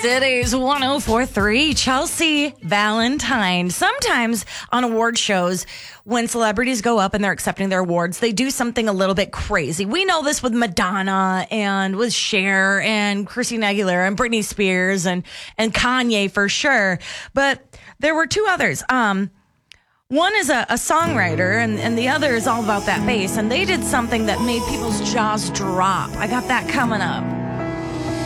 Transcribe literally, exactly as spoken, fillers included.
City's one oh four point three, Chelsea Valentine. Sometimes on award shows, when celebrities go up and they're accepting their awards, they do something a little bit crazy. We know this with Madonna and with Cher and Christina Aguilera and Britney Spears and, and Kanye for sure. But there were two others. Um, One is a, a songwriter, and, and the other is all about that bass. And they did something that made people's jaws drop. I got that coming up.